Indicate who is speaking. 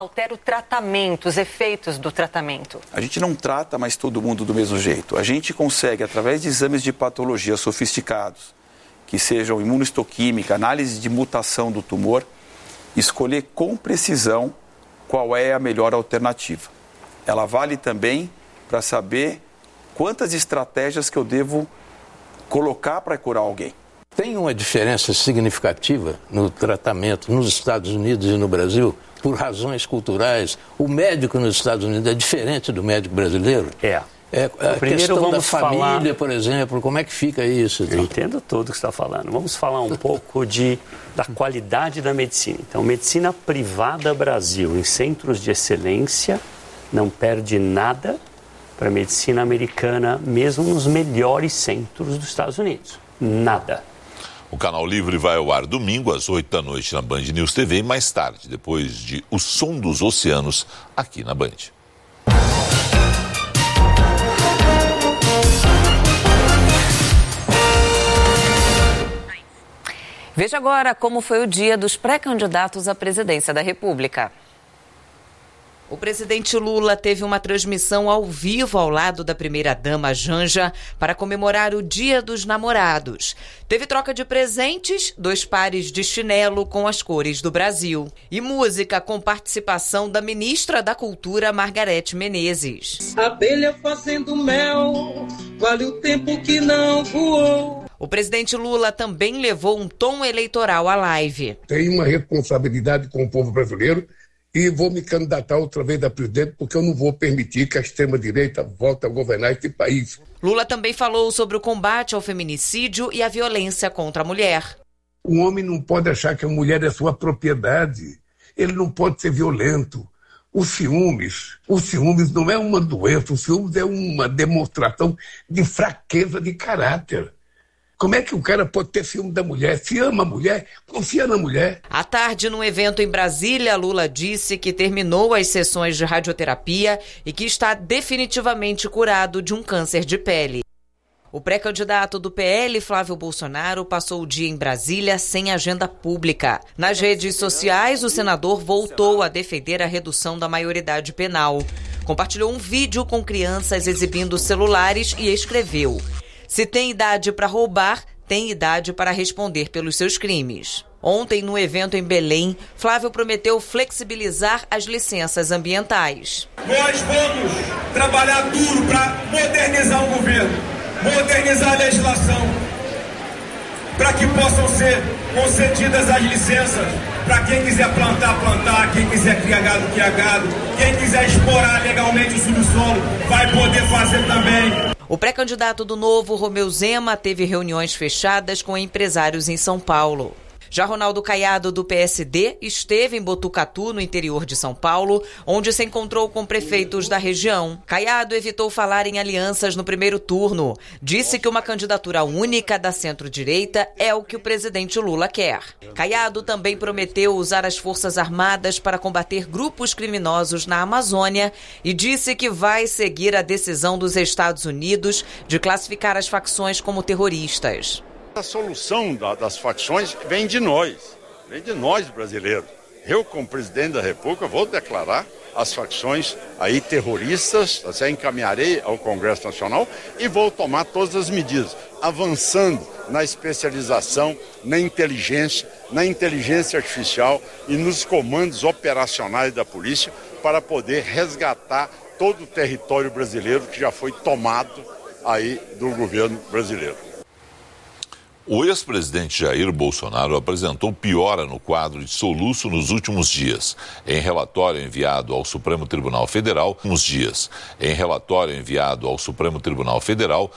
Speaker 1: Altera o tratamento, os efeitos do tratamento?
Speaker 2: A gente não trata mais todo mundo do mesmo jeito. A gente consegue, através de exames de patologia sofisticados, que sejam imunohistoquímica, análise de mutação do tumor, escolher com precisão qual é a melhor alternativa. Ela vale também para saber quantas estratégias que eu devo colocar para curar alguém.
Speaker 3: Tem uma diferença significativa no tratamento nos Estados Unidos e no Brasil, por razões culturais? O médico nos Estados Unidos é diferente do médico brasileiro?
Speaker 4: É.
Speaker 3: A questão da família, por exemplo, como é que fica isso?
Speaker 4: Eu entendo tudo o que você está falando. Vamos falar um pouco da qualidade da medicina. Então, medicina privada Brasil, em centros de excelência, não perde nada para a medicina americana, mesmo nos melhores centros dos Estados Unidos. Nada.
Speaker 5: O Canal Livre vai ao ar domingo às 8 da noite na Band News TV e mais tarde, depois de O Som dos Oceanos, aqui na Band.
Speaker 1: Veja agora como foi o dia dos pré-candidatos à presidência da República.
Speaker 6: O presidente Lula teve uma transmissão ao vivo ao lado da primeira-dama Janja para comemorar o Dia dos Namorados. Teve troca de presentes, 2 pares de chinelo com as cores do Brasil. E música com participação da ministra da Cultura, Margarete Menezes.
Speaker 7: Abelha fazendo mel, vale o tempo que não voou.
Speaker 6: O presidente Lula também levou um tom eleitoral à live.
Speaker 8: Tenho uma responsabilidade com o povo brasileiro e vou me candidatar outra vez a presidente, porque eu não vou permitir que a extrema-direita volte a governar este país.
Speaker 6: Lula também falou sobre o combate ao feminicídio e à violência contra a mulher.
Speaker 8: O homem não pode achar que a mulher é sua propriedade. Ele não pode ser violento. Os ciúmes não é uma doença, os ciúmes é uma demonstração de fraqueza de caráter. Como é que o cara pode ter ciúme da mulher? Se ama a mulher, confia na mulher.
Speaker 6: À tarde, num evento em Brasília, Lula disse que terminou as sessões de radioterapia e que está definitivamente curado de um câncer de pele. O pré-candidato do PL, Flávio Bolsonaro, passou o dia em Brasília sem agenda pública. Nas redes sociais, o senador voltou a defender a redução da maioridade penal. Compartilhou um vídeo com crianças exibindo celulares e escreveu: "Se tem idade para roubar, tem idade para responder pelos seus crimes." Ontem, no evento em Belém, Flávio prometeu flexibilizar as licenças ambientais.
Speaker 9: Nós vamos trabalhar duro para modernizar o governo, modernizar a legislação, para que possam ser concedidas as licenças para quem quiser plantar, quem quiser criar gado, quem quiser explorar legalmente o subsolo, vai poder fazer também.
Speaker 6: O pré-candidato do Novo, Romeu Zema, teve reuniões fechadas com empresários em São Paulo. Já Ronaldo Caiado, do PSD, esteve em Botucatu, no interior de São Paulo, onde se encontrou com prefeitos da região. Caiado evitou falar em alianças no primeiro turno. Disse que uma candidatura única da centro-direita é o que o presidente Lula quer. Caiado também prometeu usar as Forças Armadas para combater grupos criminosos na Amazônia e disse que vai seguir a decisão dos Estados Unidos de classificar as facções como terroristas.
Speaker 10: A solução das facções vem de nós brasileiros. Eu, como presidente da República, vou declarar as facções aí terroristas, encaminharei ao Congresso Nacional e vou tomar todas as medidas, avançando na especialização, na inteligência artificial e nos comandos operacionais da polícia para poder resgatar todo o território brasileiro que já foi tomado aí do governo brasileiro.
Speaker 5: O ex-presidente Jair Bolsonaro apresentou piora no quadro de soluço nos últimos dias. Em relatório enviado ao Supremo Tribunal Federal,